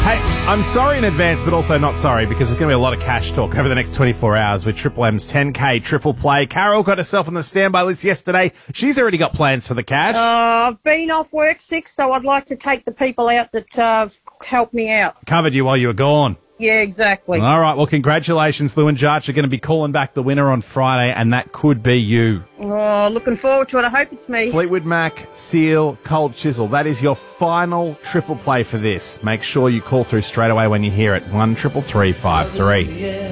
Hey, I'm sorry in advance, but also not sorry because there's going to be a lot of cash talk over the next 24 hours with Triple M's 10K triple play. Carol got herself on the standby list yesterday. She's already got plans for the cash. I've been off work sick, so I'd like to take the people out that helped me out. Covered you while you were gone. Yeah, exactly. All right, well, congratulations. Lou and Jarch are going to be calling back the winner on Friday, and that could be you. Oh, looking forward to it. I hope it's me. Fleetwood Mac, Seal, Cold Chisel. That is your final triple play for this. Make sure you call through straight away when you hear it. 1 333 53.